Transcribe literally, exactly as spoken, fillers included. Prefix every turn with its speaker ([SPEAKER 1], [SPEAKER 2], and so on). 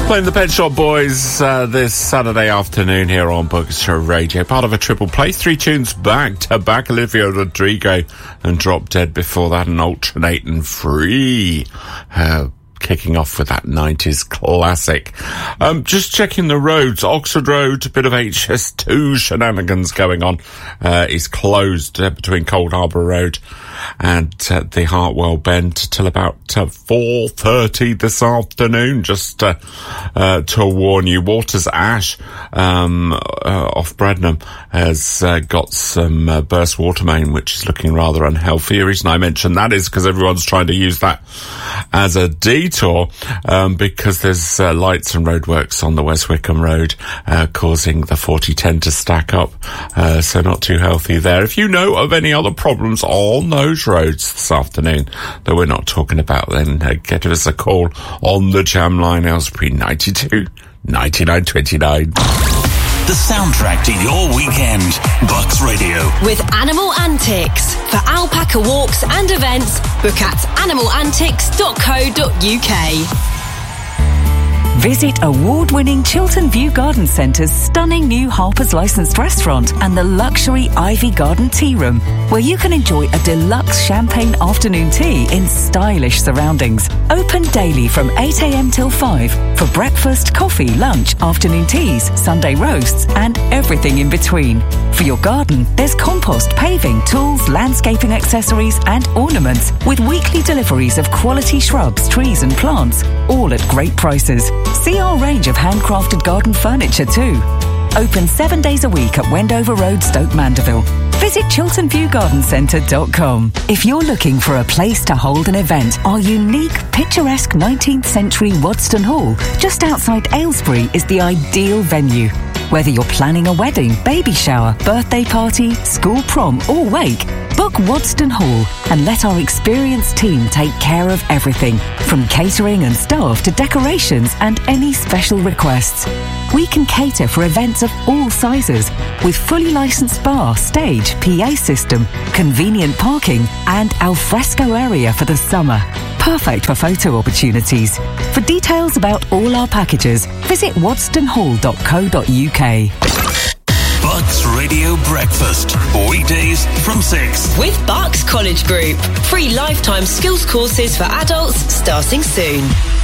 [SPEAKER 1] Playing the Pet Shop Boys uh, this Saturday afternoon here on Bucks Radio. Part of a triple play. Three tunes back to back. Olivia Rodrigo and Drop Dead before that, and Alternating Free. Uh, kicking off with that nineties classic. Um, just checking the roads. Oxford Road, a bit of H S two shenanigans going on. Uh, is closed uh, between Cold Harbour Road and uh, the Hartwell Bend till about uh, four thirty this afternoon, just uh, uh, to warn you. Waters Ash um, uh, off Brednam has uh, got some uh, burst water main, which is looking rather unhealthy. The reason I mention that is because everyone's trying to use that as a detour, um, because there's uh, lights and roadworks on the West Wickham Road uh, causing the forty ten to stack up, uh, so not too healthy there. If you know of any other problems on those roads this afternoon that we're not talking about, then uh, give us a call on the Jam Line, Aylesbury ninety-two ninety-nine twenty-nine.
[SPEAKER 2] The soundtrack to your weekend. Bucks Radio.
[SPEAKER 3] With Animal Antics. For alpaca walks and events, book at animal antics dot co dot uk.
[SPEAKER 4] Visit award-winning Chiltern View Garden Centre's stunning new Harper's licensed restaurant and the luxury Ivy Garden Tea Room, where you can enjoy a deluxe champagne afternoon tea in stylish surroundings. Open daily from eight a.m. till five for breakfast, coffee, lunch, afternoon teas, Sunday roasts and everything in between. For your garden, there's compost, paving, tools, landscaping accessories and ornaments, with weekly deliveries of quality shrubs, trees and plants, all at great prices. See our range of handcrafted garden furniture too. Open seven days a week at Wendover Road, Stoke Mandeville. Visit chiltern view garden centre dot com. If you're looking for a place to hold an event, our unique, picturesque nineteenth century Wadston Hall, just outside Aylesbury, is the ideal venue. Whether you're planning a wedding, baby shower, birthday party, school prom or wake, book Wadston Hall and let our experienced team take care of everything, from catering and staff to decorations and any special requests. We can cater for events of all sizes, with fully licensed bar, stage, P A system, convenient parking and alfresco area for the summer. Perfect for photo opportunities. For details about all our packages, visit wadston hall dot co dot uk.
[SPEAKER 2] Bucks Radio Breakfast. Weekdays from six.
[SPEAKER 3] With Bucks College Group. Free lifetime skills courses for adults starting soon.